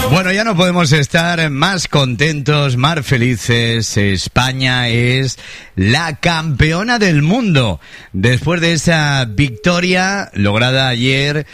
Bueno, ya no podemos estar más contentos, más felices. España es la campeona del mundo. Después de esa victoria lograda ayer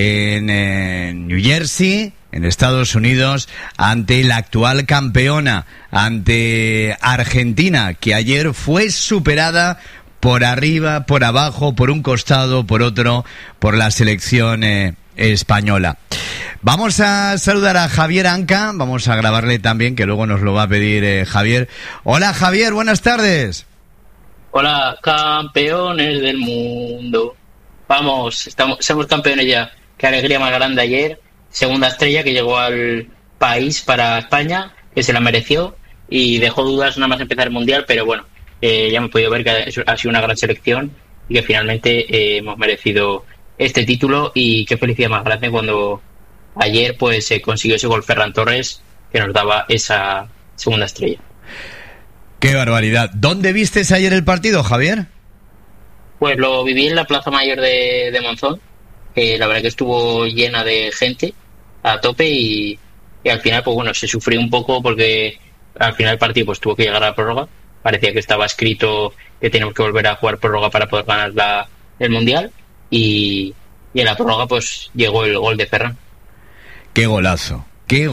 en New Jersey, en Estados Unidos, ante la actual campeona, ante Argentina, que ayer fue superada por arriba, por abajo, por un costado, por otro, por la selección española. Vamos a saludar a Javier Anca, vamos a grabarle también, que luego nos lo va a pedir Javier. Hola Javier, buenas tardes. Hola, campeones del mundo. Vamos, somos campeones ya. Qué alegría más grande ayer. Segunda estrella que llegó al país para España, que se la mereció y dejó dudas nada más empezar el Mundial, pero bueno, ya hemos podido ver que ha sido una gran selección y que finalmente hemos merecido este título. Y qué felicidad más grande cuando ayer pues se consiguió ese gol Ferran Torres que nos daba esa segunda estrella. ¡Qué barbaridad! ¿Dónde vistes ayer el partido, Javier? Pues lo viví en la Plaza Mayor de Monzón, que la verdad que estuvo llena de gente a tope y al final pues bueno, se sufrió un poco porque al final el partido pues tuvo que llegar a la prórroga. Parecía que estaba escrito que teníamos que volver a jugar prórroga para poder ganar el Mundial y en la prórroga pues llegó el gol de Ferran. ¡Qué golazo!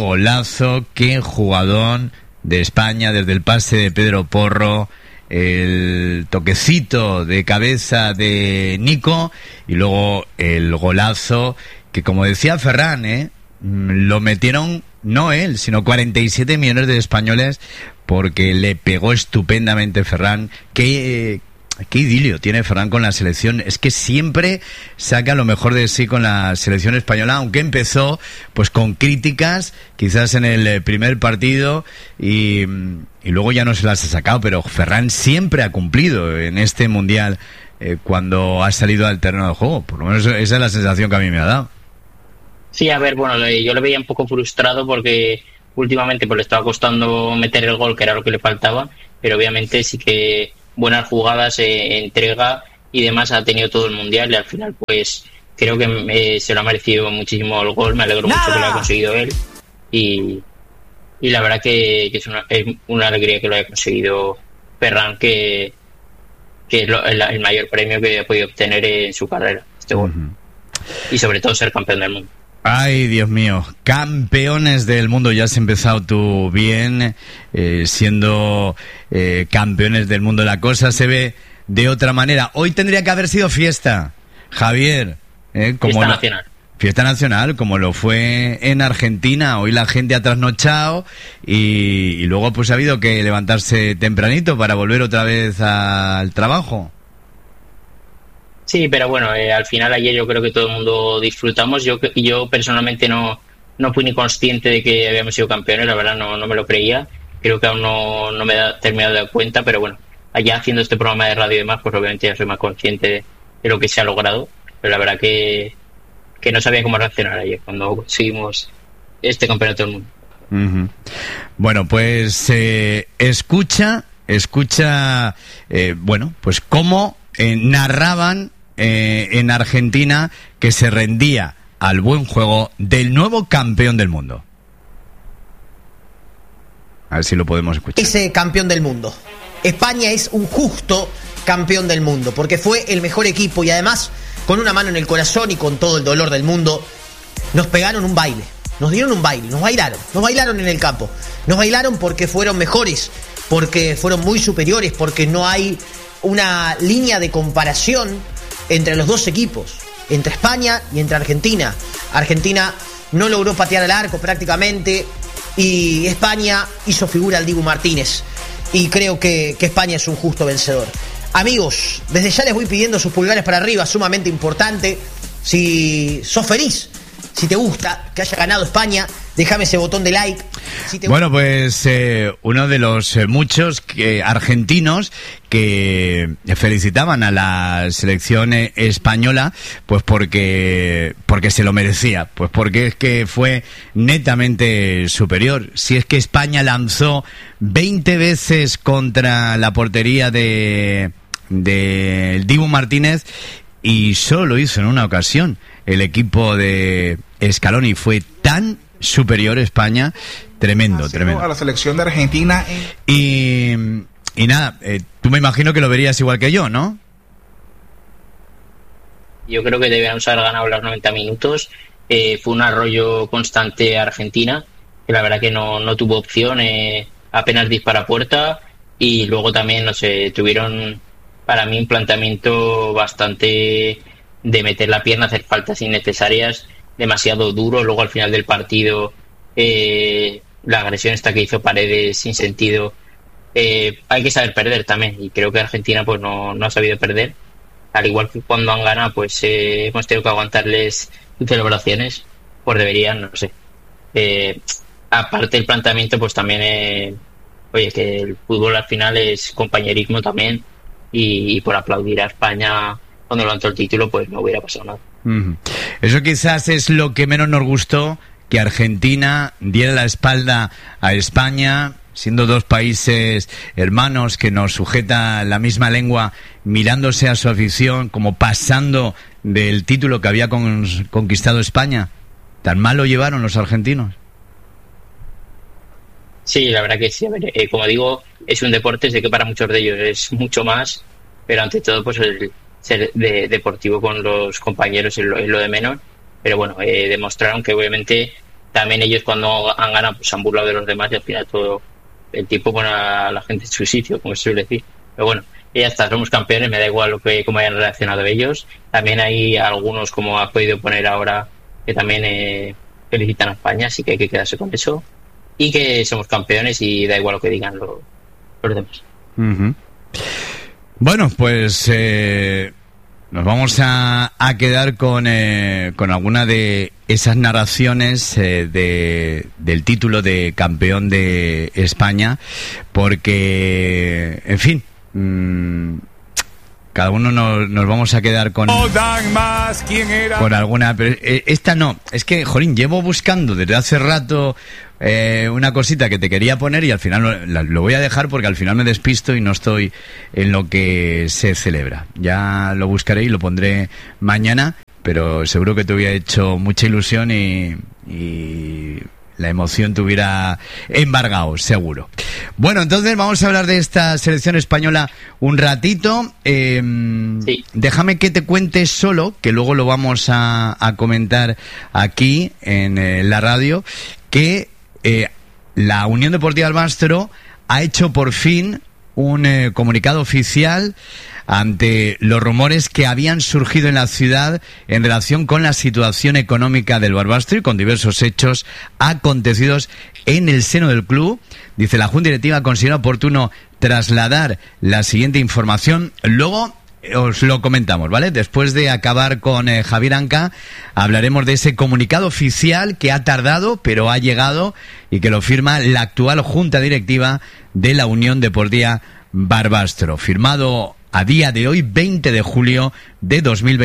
¡Qué jugadón de España! Desde el pase de Pedro Porro, el toquecito de cabeza de Nico y luego el golazo que, como decía Ferran, lo metieron no él, sino 47 millones de españoles, porque le pegó estupendamente Ferran. Qué idilio tiene Ferran con la selección. Es que siempre saca lo mejor de sí con la selección española, aunque empezó pues con críticas quizás en el primer partido y luego ya no se las ha sacado, pero Ferran siempre ha cumplido en este Mundial cuando ha salido al terreno de juego. Por lo menos esa es la sensación que a mí me ha dado. Sí, a ver, bueno, yo le veía un poco frustrado porque últimamente pues le estaba costando meter el gol, que era lo que le faltaba, pero obviamente sí que buenas jugadas, entrega y demás ha tenido todo el Mundial y al final pues creo que se lo ha merecido muchísimo el gol. Me alegro mucho que lo haya conseguido él y la verdad que es una alegría que lo haya conseguido Ferran, que es el mayor premio que ha podido obtener en su carrera, este gol. Y sobre todo ser campeón del mundo. Ay, Dios mío, campeones del mundo. Ya has empezado tú bien, siendo campeones del mundo. La cosa se ve de otra manera. Hoy tendría que haber sido fiesta, Javier. Fiesta nacional. Fiesta nacional, como lo fue en Argentina. Hoy la gente ha trasnochado y luego pues ha habido que levantarse tempranito para volver otra vez al trabajo. Sí, pero bueno, al final ayer yo creo que todo el mundo disfrutamos. Yo personalmente no fui ni consciente de que habíamos sido campeones, la verdad no me lo creía. Creo que aún no me he terminado de dar cuenta, pero bueno, allá haciendo este programa de radio y demás, pues obviamente ya soy más consciente de lo que se ha logrado. Pero la verdad que no sabía cómo reaccionar ayer cuando conseguimos este campeonato del mundo. Uh-huh. Bueno, pues escucha, bueno, pues cómo narraban en Argentina que se rendía al buen juego del nuevo campeón del mundo. A ver si lo podemos escuchar. Ese campeón del mundo. España es un justo campeón del mundo, porque fue el mejor equipo y además, con una mano en el corazón y con todo el dolor del mundo, nos pegaron un baile. Nos dieron un baile, nos bailaron en el campo. Nos bailaron porque fueron mejores, porque fueron muy superiores, porque no hay una línea de comparación entre los dos equipos, entre España y entre Argentina. Argentina no logró patear al arco prácticamente y España hizo figura al Dibu Martínez y creo que España es un justo vencedor. Amigos, desde ya les voy pidiendo sus pulgares para arriba, sumamente importante. Si sos feliz, si te gusta que haya ganado España, déjame ese botón de like. Bueno, pues uno de los muchos argentinos que felicitaban a la selección española, pues porque se lo merecía, pues porque es que fue netamente superior. Si es que España lanzó 20 veces contra la portería de Dibu Martínez y solo lo hizo en una ocasión el equipo de Scaloni. Fue tan superior España, tremendo. A la selección de Argentina. Y nada, tú me imagino que lo verías igual que yo, ¿no? Yo creo que debíamos haber ganado los 90 minutos. Fue un arroyo constante a Argentina, que la verdad que no tuvo opción, apenas dispara a puerta, y luego también, no sé, tuvieron para mí un planteamiento bastante de meter la pierna, hacer faltas innecesarias, demasiado duro. Luego al final del partido, la agresión esta que hizo Paredes sin sentido. Hay que saber perder también, y creo que Argentina pues no ha sabido perder. Al igual que cuando han ganado, pues hemos tenido que aguantarles celebraciones, pues deberían, no sé. Aparte del planteamiento, pues también, oye, que el fútbol al final es compañerismo también, y por aplaudir a España cuando levantó el título, pues no hubiera pasado nada. Eso quizás es lo que menos nos gustó, que Argentina diera la espalda a España, siendo dos países hermanos que nos sujeta la misma lengua, mirándose a su afición, como pasando del título que había conquistado España. ¿Tan mal lo llevaron los argentinos? Sí, la verdad que sí. A ver, como digo, es un deporte, sé que para muchos de ellos es mucho más, pero ante todo pues el ser deportivo con los compañeros es lo de menos. Pero bueno, demostraron que obviamente también ellos cuando han ganado pues han burlado de los demás, y al final todo el tiempo pone a la gente en su sitio, como se suele decir. Pero bueno, ya está, somos campeones, me da igual cómo hayan reaccionado ellos. También hay algunos, como ha podido poner ahora, que también felicitan a España, así que hay que quedarse con eso. Y que somos campeones y da igual lo que digan los demás. Uh-huh. Bueno, pues nos vamos a quedar con alguna de esas narraciones del título de campeón de España, porque, en fin, cada uno nos vamos a quedar con alguna, pero esta no, es que, jolín, llevo buscando desde hace rato una cosita que te quería poner, y al final lo voy a dejar porque al final me despisto y no estoy en lo que se celebra. Ya lo buscaré y lo pondré mañana, pero seguro que te hubiera hecho mucha ilusión y la emoción te hubiera embargado, seguro. Bueno, entonces vamos a hablar de esta selección española un ratito. Sí. Déjame que te cuente solo, que luego lo vamos a comentar aquí en la radio, que la Unión Deportiva Barbastro ha hecho por fin un comunicado oficial ante los rumores que habían surgido en la ciudad en relación con la situación económica del Barbastro y con diversos hechos acontecidos en el seno del club. Dice, la Junta Directiva considera oportuno trasladar la siguiente información. Luego os lo comentamos, ¿vale? Después de acabar con Javier Anca, hablaremos de ese comunicado oficial que ha tardado, pero ha llegado, y que lo firma la actual Junta Directiva de la Unión Deportiva Barbastro, firmado a día de hoy, 20 de julio de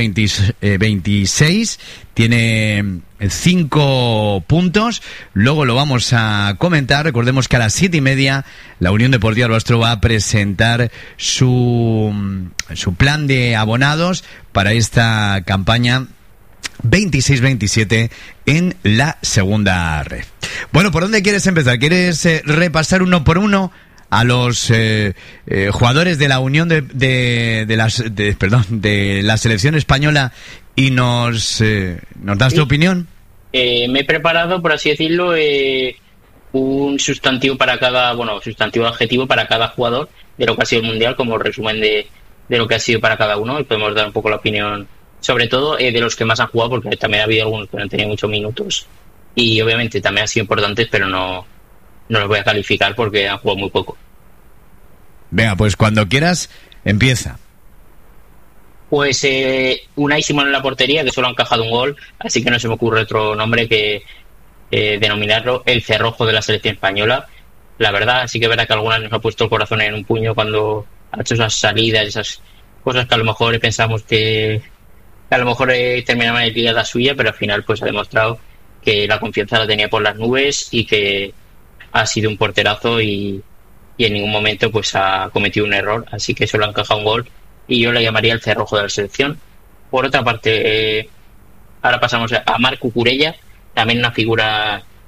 2026. Tiene 5 puntos. Luego lo vamos a comentar. Recordemos que a las 7:30 la Unión Deportiva Barbastro va a presentar su plan de abonados para esta campaña 26-27 en la segunda red. Bueno, ¿por dónde quieres empezar? ¿Quieres repasar uno por uno a los jugadores de la Unión de la selección española y nos das tu opinión? Me he preparado, por así decirlo, un sustantivo para sustantivo adjetivo para cada jugador de lo que ha sido el mundial, como resumen de lo que ha sido para cada uno, y podemos dar un poco la opinión, sobre todo de los que más han jugado, porque también ha habido algunos que no han tenido muchos minutos y obviamente también han sido importantes, pero no los voy a calificar porque han jugado muy poco. Venga, pues cuando quieras, empieza. Pues Unai Simón en la portería, que solo ha encajado un gol, así que no se me ocurre otro nombre que denominarlo el cerrojo de la selección española. La verdad, sí que es verdad que algunas nos ha puesto el corazón en un puño cuando ha hecho esas salidas, esas cosas que a lo mejor pensamos que a lo mejor terminaban en la suya, pero al final pues ha demostrado que la confianza la tenía por las nubes y que ha sido un porterazo y en ningún momento pues ha cometido un error, así que solo ha encajado un gol y yo le llamaría el cerrojo de la selección. Por otra parte, ahora pasamos a Marc Cucurella, también una figura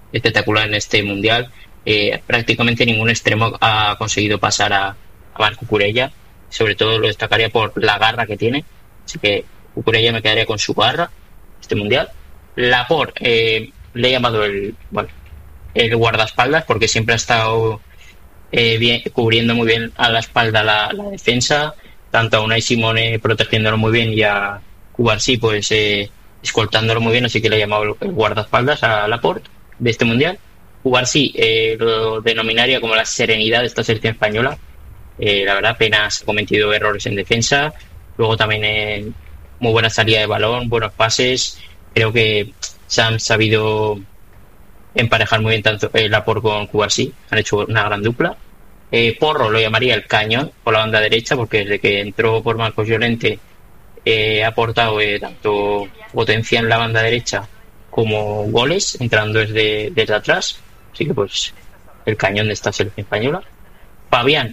espectacular en este mundial. Prácticamente ningún extremo ha conseguido pasar a Marc Cucurella. Sobre todo lo destacaría por la garra que tiene. Así que Cucurella me quedaría con su garra este mundial. Laporte, le he llamado el guardaespaldas, porque siempre ha estado bien, cubriendo muy bien a la espalda la defensa, tanto a Unai Simone protegiéndolo muy bien y a Cubarsí pues escoltándolo muy bien, así que le he llamado el guardaespaldas a Laporte de este mundial. Cubarsí lo denominaría como la serenidad de esta selección española. La verdad, apenas ha cometido errores en defensa, luego también muy buena salida de balón, buenos pases. Creo que se han sabido emparejar muy bien tanto Laporte con Cubarsí, han hecho una gran dupla. Porro lo llamaría el cañón por la banda derecha, porque desde que entró por Marcos Llorente ha aportado tanto potencia en la banda derecha como goles, entrando desde atrás, así que pues el cañón de esta selección española. Fabián,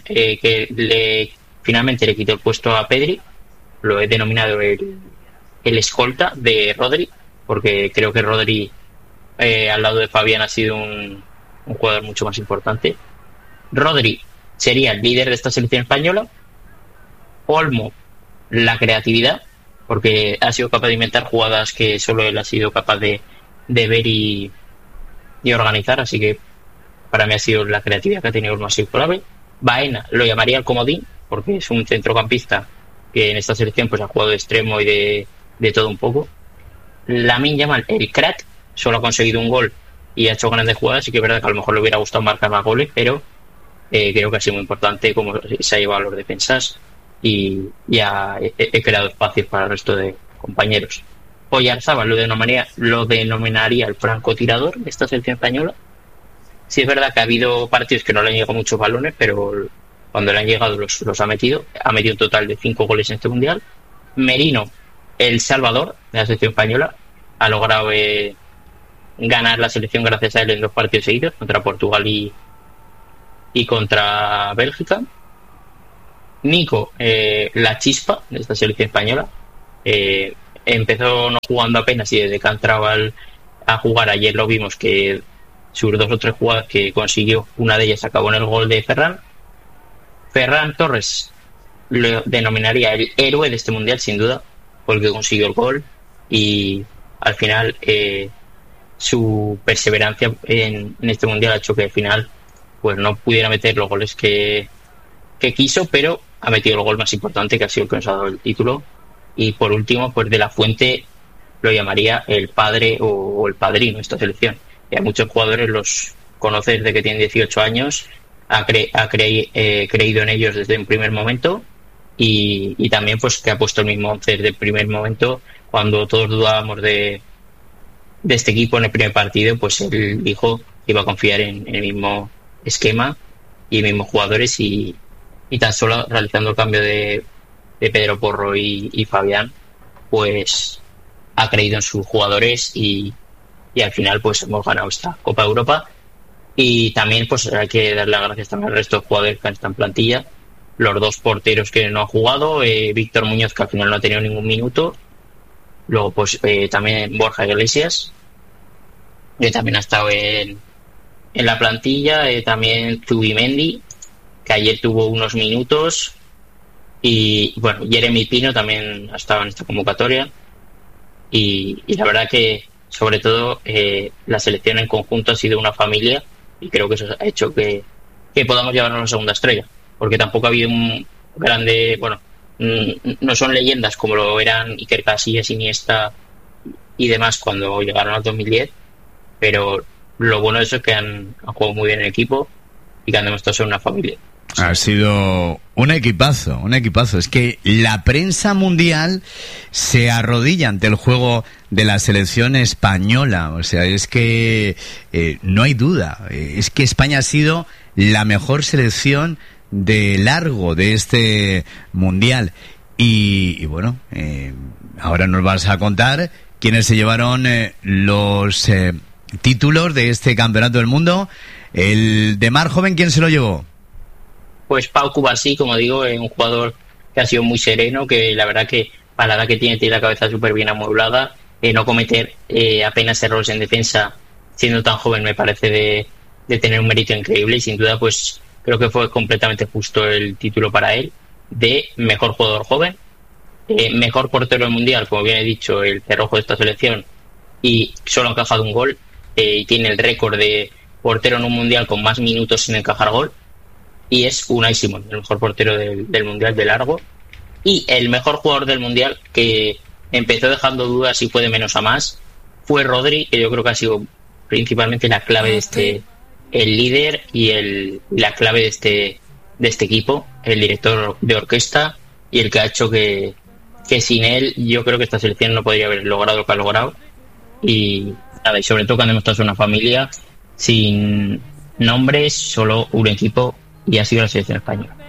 que finalmente le quitó el puesto a Pedri, lo he denominado el escolta de Rodri, porque creo que Rodri al lado de Fabián ha sido un jugador mucho más importante. Rodri sería el líder de esta selección española. Olmo, la creatividad, porque ha sido capaz de inventar jugadas que solo él ha sido capaz de ver y organizar, así que para mí ha sido la creatividad que ha tenido Olmo, así clave. Baena lo llamaría el comodín, porque es un centrocampista que en esta selección pues ha jugado de extremo y de todo un poco. Lamine Yamal, el crack, solo ha conseguido un gol y ha hecho grandes jugadas, y que es verdad que a lo mejor le hubiera gustado marcar más goles, pero creo que ha sido muy importante como se ha llevado a los defensas y he creado espacios para el resto de compañeros. Oyarzabal lo denominaría el francotirador de esta selección española. Sí, es verdad que ha habido partidos que no le han llegado muchos balones, pero cuando le han llegado los ha metido. Ha metido un total de 5 goles en este mundial. Merino, el salvador de la selección española, ha logrado ganar la selección gracias a él en 2 partidos seguidos, contra Portugal y contra Bélgica. Nico, la chispa de esta selección española, empezó no jugando apenas, y desde que ha entrado a jugar, ayer lo vimos que sus 2 o 3 jugadas que consiguió, una de ellas acabó en el gol de Ferran Torres lo denominaría el héroe de este mundial, sin duda, porque consiguió el gol y al final su perseverancia en este mundial ha hecho que al final pues no pudiera meter los goles que quiso, pero ha metido el gol más importante, que ha sido el que nos ha dado el título. Y por último, pues De La Fuente lo llamaría el padre o el padrino de esta selección. Y a muchos jugadores los conoce desde que tienen 18 años, ha creído en ellos desde un primer momento, y también pues que ha puesto el mismo 11 desde el primer momento. Cuando todos dudábamos de este equipo en el primer partido, pues él dijo que iba a confiar en el mismo esquema y mismos jugadores, y tan solo realizando el cambio de Pedro Porro y Fabián, pues ha creído en sus jugadores y al final pues hemos ganado esta Copa de Europa. Y también pues hay que dar las gracias también al resto de jugadores que están en plantilla, los 2 porteros que no han jugado, Víctor Muñoz, que al final no ha tenido ningún minuto, luego pues también Borja Iglesias, que también ha estado en la plantilla, también Zubimendi, que ayer tuvo unos minutos, y bueno, Jeremy Pino también ha estado en esta convocatoria, y la verdad que sobre todo la selección en conjunto ha sido una familia, y creo que eso ha hecho que podamos llevarnos la segunda estrella, porque tampoco ha habido un grande, bueno, no son leyendas como lo eran Iker Casillas, Iniesta y demás cuando llegaron al 2010, pero lo bueno de eso es que han jugado muy bien en equipo y que han demostrado ser una familia. Ha sido un equipazo. Es que la prensa mundial se arrodilla ante el juego de la selección española. O sea, es que no hay duda. Es que España ha sido la mejor selección de largo de este mundial. Y bueno, ahora nos vas a contar quiénes se llevaron los títulos de este campeonato del mundo. El de más joven, ¿quién se lo llevó? Pues Pau Cubarsí, como digo, es un jugador que ha sido muy sereno, que la verdad que para la edad que tiene la cabeza súper bien amueblada, no cometer apenas errores en defensa siendo tan joven me parece de tener un mérito increíble, y sin duda pues creo que fue completamente justo el título para él de mejor jugador joven, mejor portero del mundial, como bien he dicho, el cerrojo de esta selección, y solo ha encajado un gol, y tiene el récord de portero en un mundial con más minutos sin encajar gol, y es Unai Simón, el mejor portero del mundial de largo. Y el mejor jugador del mundial, que empezó dejando dudas y fue de menos a más, fue Rodri, que yo creo que ha sido principalmente la clave de el líder y la clave de este equipo, el director de orquesta, y el que ha hecho que sin él yo creo que esta selección no podría haber logrado lo que ha logrado. Y nada, y sobre todo cuando hemos estado en una familia sin nombres, solo un equipo, y ha sido la selección española.